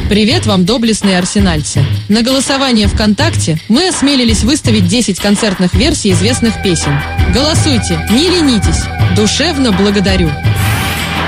Привет вам, доблестные арсенальцы! На голосование ВКонтакте мы осмелились выставить 10 концертных версий известных песен. Голосуйте, не ленитесь! Душевно благодарю!